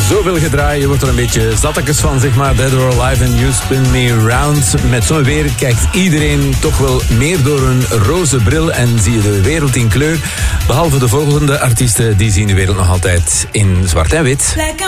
Zoveel gedraaid, je wordt er een beetje zattekes van, zeg maar. Dead or Alive and You Spin Me Round. Met zo'n weer kijkt iedereen toch wel meer door een roze bril en zie je de wereld in kleur. Behalve de volgende artiesten, die zien de wereld nog altijd in zwart en wit.